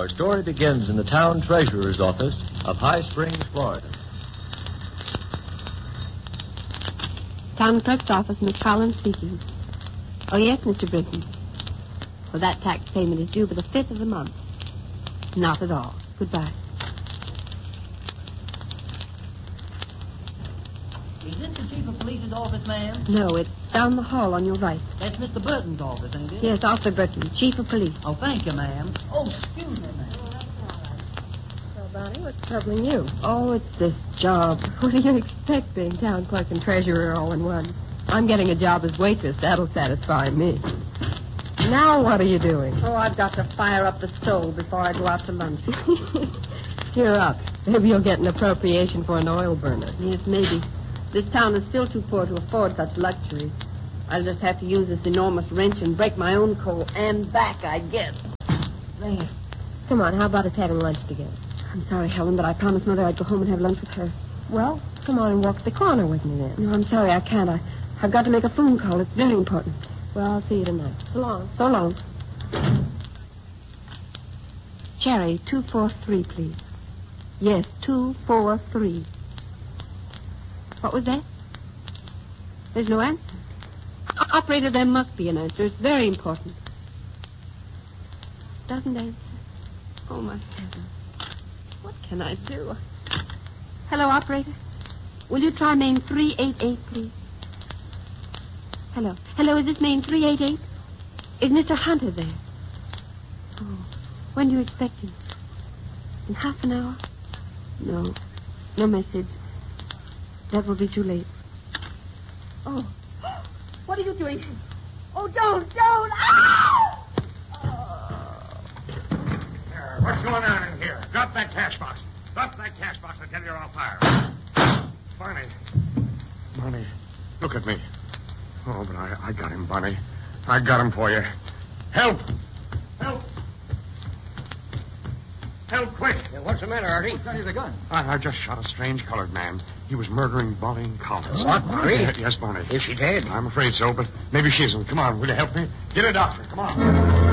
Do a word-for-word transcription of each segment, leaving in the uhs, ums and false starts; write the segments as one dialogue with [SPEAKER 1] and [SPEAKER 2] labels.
[SPEAKER 1] Our story begins in the town treasurer's office of High Springs, Florida.
[SPEAKER 2] Town clerk's office, Miss Collins speaking. Oh, yes, Mister Britton. Well, that tax payment is due by the fifth of the month. Not at all. Goodbye.
[SPEAKER 3] Is this the chief of police's office, ma'am?
[SPEAKER 2] No, it's down the hall on your right.
[SPEAKER 3] That's Mister Burton's office, ain't it?
[SPEAKER 2] Yes, Arthur Burton, chief of police.
[SPEAKER 3] Oh, thank you, ma'am. Oh, excuse me, ma'am.
[SPEAKER 2] Well, Bonnie, what's troubling you? Oh, it's this job. What do you expect, being town clerk and treasurer all in one? I'm getting a job as waitress. That'll satisfy me. Now what are you doing? Oh, I've got to fire up the stove before I go out to lunch. Cheer up. Maybe you'll get an appropriation for an oil burner. Yes, maybe. This town is still too poor to afford such luxuries. I'll just have to use this enormous wrench and break my own coal and back, I guess. There. Come on, how about us having lunch together? I'm sorry, Helen, but I promised Mother I'd go home and have lunch with her. Well, come on and walk the corner with me then. No, I'm sorry, I can't. I, I've got to make a phone call. It's very important. Well, I'll see you tonight. So long. So long. Cherry, two four three, please. Yes, two four three. What was that? There's no answer. O- Operator, there must be an answer. It's very important. Doesn't answer. Oh, my heavens. What can I do? Hello, operator. Will you try main three eight eight, please? Hello. Hello, is this main three eight eight? Is Mister Hunter there? Oh, when do you expect him? In half an hour? No. No message. That will be too late. Oh. What are you doing? Oh, don't, don't. Ah!
[SPEAKER 4] Here, what's going on in here? Drop that cash box. Drop that cash box. I tell you, or I'll fire. Barney. Barney, look at me. Oh, but I, I got him, Barney. I got him for you. Help! Help! Help, quick!
[SPEAKER 5] Yeah, what's the matter, Artie?
[SPEAKER 3] Who's got you the gun?
[SPEAKER 4] I, I just shot a strange colored man. He was murdering Bonnie Collins.
[SPEAKER 5] What, Barney?
[SPEAKER 4] Yeah, yes, Barney.
[SPEAKER 5] Is she dead?
[SPEAKER 4] I'm afraid so, but maybe she isn't. Come on, will you help me? Get a doctor. Come on.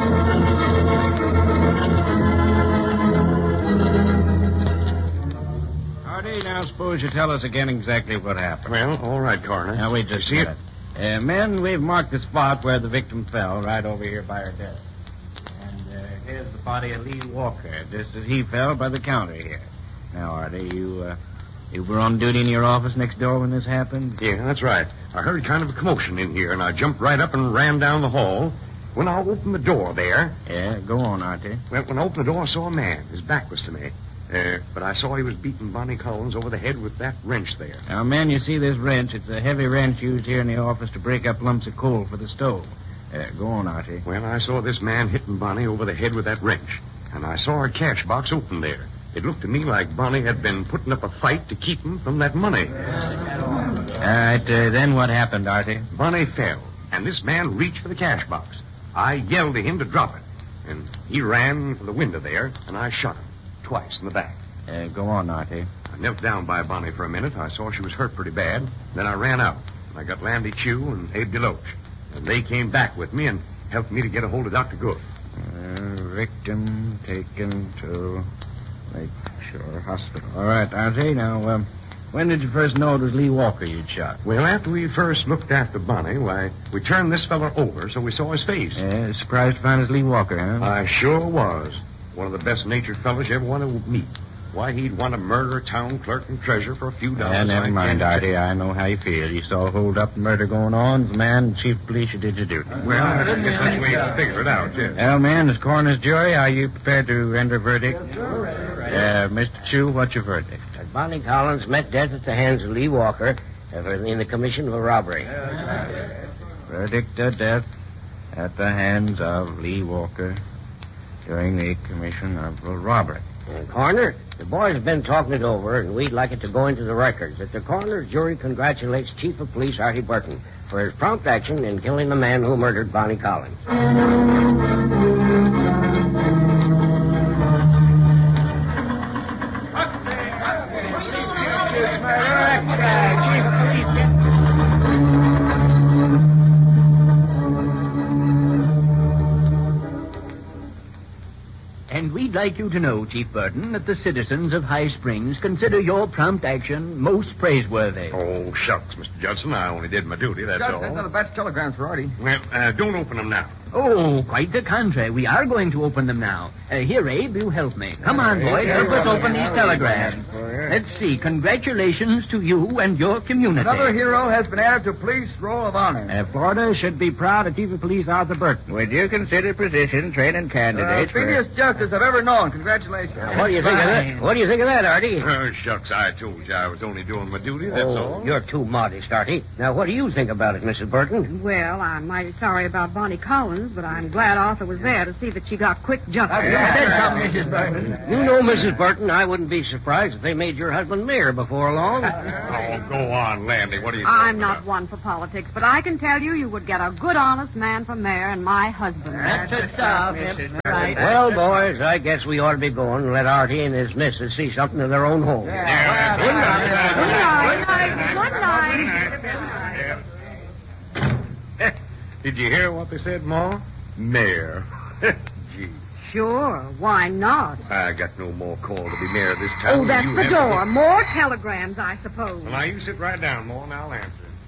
[SPEAKER 6] Now, suppose you tell us again exactly what happened.
[SPEAKER 4] Well, all right, Coroner.
[SPEAKER 6] Now, wait just
[SPEAKER 4] You see
[SPEAKER 6] a minute. Uh, men, we've marked the spot where the victim fell, right over here by her desk. And uh, here's the body of Lee Walker, just as he fell by the counter here. Now, Artie, you, uh, you were on duty in your office next door when this happened?
[SPEAKER 4] Yeah, that's right. I heard kind of a commotion in here, and I jumped right up and ran down the hall. When I opened the door there...
[SPEAKER 6] Yeah, go on, Artie.
[SPEAKER 4] Well, when I opened the door, I saw a man. His back was to me. Uh, but I saw he was beating Bonnie Collins over the head with that wrench there.
[SPEAKER 6] Now, men, you see this wrench? It's a heavy wrench used here in the office to break up lumps of coal for the stove. Uh, go on, Artie.
[SPEAKER 4] Well, I saw this man hitting Bonnie over the head with that wrench. And I saw her cash box open there. It looked to me like Bonnie had been putting up a fight to keep him from that money.
[SPEAKER 6] All right, uh, then what happened, Artie?
[SPEAKER 4] Bonnie fell, and this man reached for the cash box. I yelled to him to drop it. And he ran for the window there, and I shot him. Twice in the back.
[SPEAKER 6] Uh, go on, Artie.
[SPEAKER 4] I knelt down by Bonnie for a minute. I saw she was hurt pretty bad. Then I ran out. I got Landy Chew and Abe DeLoach. And they came back with me and helped me to get a hold of Doctor Good.
[SPEAKER 6] Uh, victim taken to Lakeshore Hospital. All right, Artie. Now, um, when did you first know it was Lee Walker you'd shot?
[SPEAKER 4] Well, after we first looked after Bonnie, why, we turned this fella over so we saw his face.
[SPEAKER 6] Uh, surprised to find it's Lee Walker, huh?
[SPEAKER 4] I sure was. One of the best-natured fellows you ever want to meet. Why, he'd want to murder a town clerk and treasurer for a few dollars.
[SPEAKER 6] Yeah, never
[SPEAKER 4] I
[SPEAKER 6] mind,
[SPEAKER 4] can't-
[SPEAKER 6] Artie. I know how you feel. You saw a hold-up and murder going on. As a man, chief of police, you did your duty.
[SPEAKER 4] Well, I guess that's the way you figure it out, yeah.
[SPEAKER 6] Well, man, as coroner's jury, are you prepared to render a verdict? Uh, Mister Chew, what's your verdict?
[SPEAKER 5] That Bonnie Collins met death at the hands of Lee Walker uh, in the commission of a robbery.
[SPEAKER 6] Verdict of death at the hands of Lee Walker during the commission of a robbery.
[SPEAKER 5] Uh, coroner, the boys have been talking it over, and we'd like it to go into the records that the coroner's jury congratulates Chief of Police Artie Burton for his prompt action in killing the man who murdered Bonnie Collins.
[SPEAKER 7] And we'd like you to know, Chief Burton, that the citizens of High Springs consider your prompt action most praiseworthy.
[SPEAKER 4] Oh, shucks, Mister Judson. I only did my duty, that's
[SPEAKER 8] Judge,
[SPEAKER 4] all.
[SPEAKER 8] there's another batch of telegrams for Artie.
[SPEAKER 4] Well, uh, don't open them now.
[SPEAKER 7] Oh, quite the contrary. We are going to open them now. Uh, here, Abe, you help me. Come on, boys. Help us open these telegrams. Let's see. Congratulations to you and your community.
[SPEAKER 8] Another hero has been added to Police Roll of Honor.
[SPEAKER 6] Uh, Florida should be proud of Chief of Police Arthur Burton.
[SPEAKER 7] Would you consider position training
[SPEAKER 8] Uh,
[SPEAKER 7] candidates
[SPEAKER 8] speediest justice I've ever known. Congratulations.
[SPEAKER 5] What do you think of that? What do you think of that, Artie?
[SPEAKER 4] Oh, shucks, I told you I was only doing my duty, that's
[SPEAKER 5] Oh,
[SPEAKER 4] all.
[SPEAKER 5] you're too modest, Artie. Now, what do you think about it, Missus Burton?
[SPEAKER 9] Well, I'm mighty sorry about Bonnie Collins, but I'm glad Arthur was there to see that she got quick justice.
[SPEAKER 5] You know, Missus Burton, I wouldn't be surprised if they made your husband mayor before long.
[SPEAKER 4] Oh, go on, Landy. What are you
[SPEAKER 9] I'm
[SPEAKER 4] talking
[SPEAKER 9] not
[SPEAKER 4] about?
[SPEAKER 9] one for politics, but I can tell you you would get a good, honest man for mayor and my husband.
[SPEAKER 7] That's the stuff. Right.
[SPEAKER 5] Well, boys, I guess we ought to be going and let Artie and his missus see something of their own home.
[SPEAKER 9] Good night. Good night. Good night.
[SPEAKER 4] Did you hear what they said, Ma? Mayor. Gee,
[SPEAKER 9] Sure, why not?
[SPEAKER 4] I got no more call to be mayor of this town.
[SPEAKER 9] Oh, that's
[SPEAKER 4] than you
[SPEAKER 9] the
[SPEAKER 4] have.
[SPEAKER 9] door. More telegrams, I suppose.
[SPEAKER 4] Well, now, you sit right down, Ma, and I'll answer.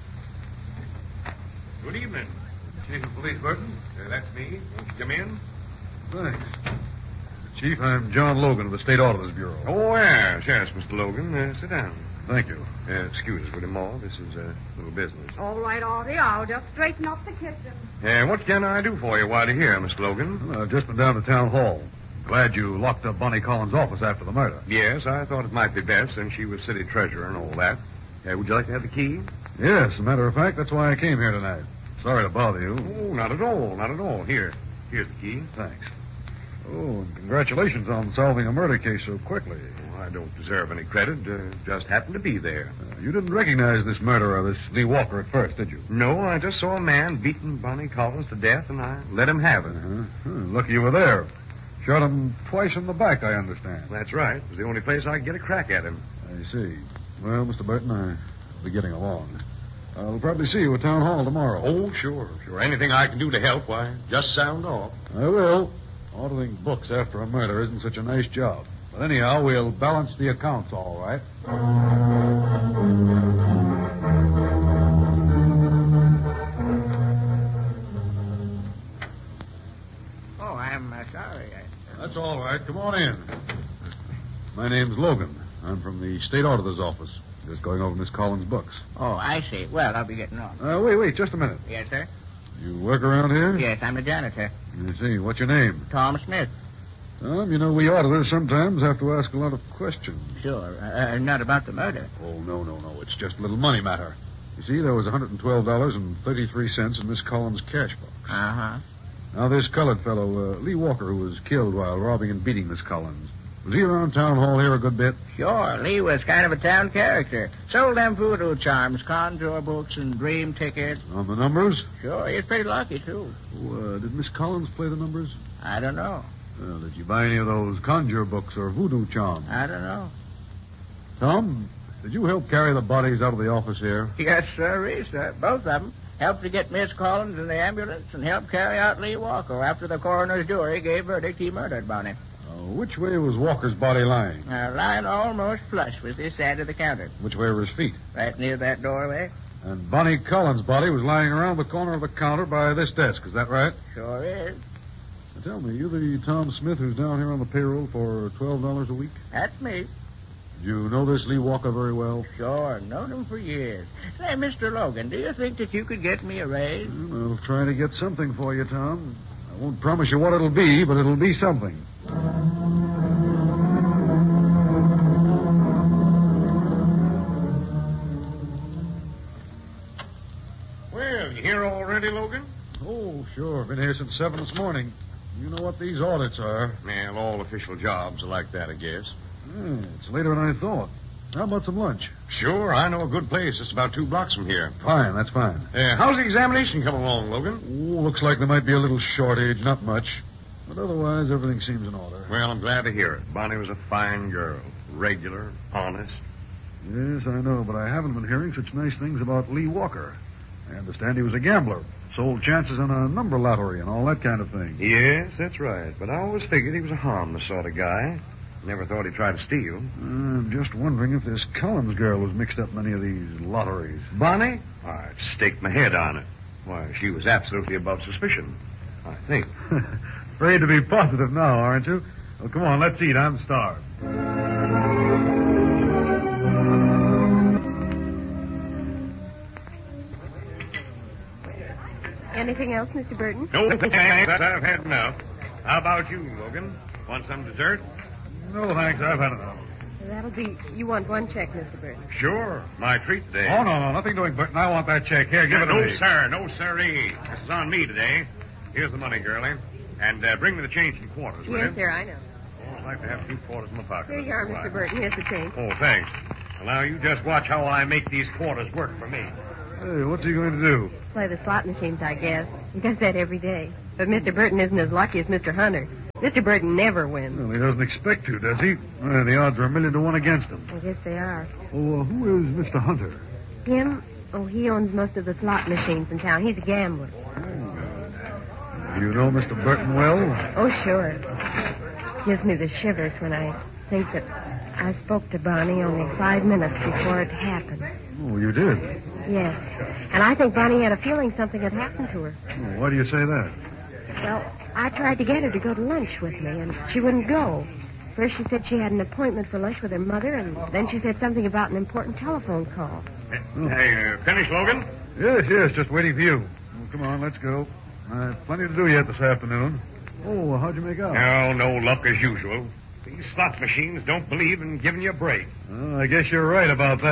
[SPEAKER 4] Good evening. Chief of Police Burton. Uh, that's me. Won't you come in?
[SPEAKER 10] Thanks. Chief, I'm John Logan of the State Auditors Bureau.
[SPEAKER 4] Oh, yes, yes, Mister Logan. Uh, sit down.
[SPEAKER 10] Thank you.
[SPEAKER 4] Uh, excuse us, will you, Ma? This is a little business.
[SPEAKER 9] All right, Artie, I'll just straighten up the kitchen.
[SPEAKER 4] Uh, what can I do for you while you're here, Mister Logan?
[SPEAKER 10] Well, I've just been down to town hall. Glad you locked up Bonnie Collins' office after the murder.
[SPEAKER 4] Yes, I thought it might be best since she was city treasurer and all that. Uh, would you like to have the key?
[SPEAKER 10] Yes, as a matter of fact, that's why I came here tonight. Sorry to bother you.
[SPEAKER 4] Oh, not at all, not at all. Here, here's the key.
[SPEAKER 10] Thanks. Oh, and congratulations on solving a murder case so quickly.
[SPEAKER 4] Oh, I don't deserve any credit. Uh, just happened to be there.
[SPEAKER 10] Uh, you didn't recognize this murderer, this Lee Walker, at first, did you?
[SPEAKER 4] No, I just saw a man beating Bonnie Collins to death, and I let him have it.
[SPEAKER 10] Uh-huh. Huh, lucky you were there. Shot him twice in the back, I understand.
[SPEAKER 4] That's right. It was the only place I could get a crack at him.
[SPEAKER 10] I see. Well, Mister Burton, I'll be getting along. I'll probably see you at town hall tomorrow.
[SPEAKER 4] Oh, sure, sure. Anything I can do to help, why, just sound off.
[SPEAKER 10] I will. Auditing books after a murder isn't such a nice job. But anyhow, we'll balance the accounts all right.
[SPEAKER 6] Oh, I'm uh, sorry. I...
[SPEAKER 10] That's all right. Come on in. My name's Logan. I'm from the State Auditor's Office. Just going over Miss Collins' books.
[SPEAKER 6] Oh, I see. Well, I'll be getting on.
[SPEAKER 10] Uh, wait, wait, just a minute.
[SPEAKER 6] Yes, sir?
[SPEAKER 10] You work around here?
[SPEAKER 6] Yes, I'm the janitor.
[SPEAKER 10] I see. What's your name?
[SPEAKER 6] Tom Smith.
[SPEAKER 10] Tom, you know, we auditors sometimes have to ask a lot of questions.
[SPEAKER 6] Sure. Uh, not about the murder.
[SPEAKER 10] Oh, no, no, no. It's just a little money matter. You see, there was one hundred twelve dollars and thirty-three cents in Miss Collins' cash box.
[SPEAKER 6] Uh-huh.
[SPEAKER 10] Now, this colored fellow, uh, Lee Walker, who was killed while robbing and beating Miss Collins, was he around town hall here a good bit?
[SPEAKER 6] Sure. Lee was kind of a town character. Sold them voodoo charms, conjure books, and dream tickets.
[SPEAKER 10] On the numbers?
[SPEAKER 6] Sure. He's pretty lucky, too.
[SPEAKER 10] Oh, uh, did Miss Collins play the numbers?
[SPEAKER 6] I don't know.
[SPEAKER 10] Well, did you buy any of those conjure books or voodoo charms?
[SPEAKER 6] I don't know.
[SPEAKER 10] Tom, did you help carry the bodies out of the office here?
[SPEAKER 6] Yes, sir, sir. Both of them. Helped to get Miss Collins in the ambulance and helped carry out Lee Walker after the coroner's jury gave verdict he murdered Bonnie.
[SPEAKER 10] Uh, which way was Walker's body lying?
[SPEAKER 6] Uh, lying almost flush with this side of the counter.
[SPEAKER 10] Which way were his feet?
[SPEAKER 6] Right near that doorway.
[SPEAKER 10] And Bonnie Collins' body was lying around the corner of the counter by this desk. Is that right?
[SPEAKER 6] Sure is.
[SPEAKER 10] Now, tell me, you the Tom Smith who's down here on the payroll for twelve dollars a week?
[SPEAKER 6] That's me.
[SPEAKER 10] Do you know this Lee Walker very well?
[SPEAKER 6] Sure, known him for years. Say, Mister Logan, do you think that you could get me a raise?
[SPEAKER 10] Well, I'll try to get something for you, Tom. I won't promise you what it'll be, but it'll be something.
[SPEAKER 4] Well, you here already, Logan?
[SPEAKER 10] Oh, sure. Been here since seven this morning. You know what these audits are.
[SPEAKER 4] Well, all official jobs are like that, I guess.
[SPEAKER 10] Yeah, it's later than I thought. How about some lunch?
[SPEAKER 4] Sure, I know a good place. It's about two blocks from here.
[SPEAKER 10] Fine, that's fine.
[SPEAKER 4] Uh, how's the examination coming along, Logan?
[SPEAKER 10] Oh, looks like there might be a little shortage, not much. But otherwise, everything seems in order.
[SPEAKER 4] Well, I'm glad to hear it. Bonnie was a fine girl. Regular, honest.
[SPEAKER 10] Yes, I know, but I haven't been hearing such nice things about Lee Walker. I understand he was a gambler. sold chances on a number lottery and all that kind of thing.
[SPEAKER 4] Yes, that's right. But I always figured he was a harmless sort of guy. Never thought he'd try to steal.
[SPEAKER 10] I'm just wondering if this Collins girl was mixed up in any of these lotteries.
[SPEAKER 4] Bonnie? I'd stake my head on it. Why, she was absolutely above suspicion, I think.
[SPEAKER 10] Afraid to be positive now, aren't you? Well, come on, let's eat. I'm starved.
[SPEAKER 2] Anything else, Mister Burton?
[SPEAKER 4] No, thanks. I've had enough. How about you, Logan? Want some dessert?
[SPEAKER 10] No, thanks. I've had enough.
[SPEAKER 2] That'll be... You want one check, Mister Burton?
[SPEAKER 4] Sure. My treat today.
[SPEAKER 10] Oh, no, no. Nothing doing, Burton. I want that check. Here, give
[SPEAKER 4] Yeah,
[SPEAKER 10] it to
[SPEAKER 4] no,
[SPEAKER 10] me.
[SPEAKER 4] sir. No, sirree. This is on me today. Here's the money, girlie. And uh, bring me the change in quarters, will
[SPEAKER 2] Yes,
[SPEAKER 4] you?
[SPEAKER 2] sir, I know.
[SPEAKER 4] Oh, I'd like to have two quarters in my pocket.
[SPEAKER 2] Here you are, Mister Burton. Here's the change.
[SPEAKER 4] Oh, thanks. Well, now, you just watch how I make these quarters work for me.
[SPEAKER 10] Hey, what's he going to do?
[SPEAKER 2] Play the slot machines, I guess. He does that every day. But Mister Burton isn't as lucky as Mister Hunter. Mister Burton never wins.
[SPEAKER 10] Well, he doesn't expect to, does he? Well, the odds are a million to one against him.
[SPEAKER 2] I guess they are.
[SPEAKER 10] Oh, uh, who is Mister Hunter?
[SPEAKER 2] Him? Oh, he owns most of the slot machines in town. He's a gambler.
[SPEAKER 10] Do you know Mister Burton well?
[SPEAKER 2] Oh, sure. Gives me the shivers when I think that I spoke to Bonnie only five minutes before it happened.
[SPEAKER 10] Oh, you did?
[SPEAKER 2] Yes. And I think Bonnie had a feeling something had happened to her.
[SPEAKER 10] Oh, why do you say that?
[SPEAKER 2] Well, I tried to get her to go to lunch with me, and she wouldn't go. First she said she had an appointment for lunch with her mother, and then she said something about an important telephone call.
[SPEAKER 4] Hey, uh, finished, Logan?
[SPEAKER 10] Yes, yes, just waiting for you. Well, come on, let's go. I have plenty to do yet this afternoon. Oh, how'd you make out?
[SPEAKER 4] No, no luck as usual. These slot machines don't believe in giving you a break.
[SPEAKER 10] Well, I guess you're right about that.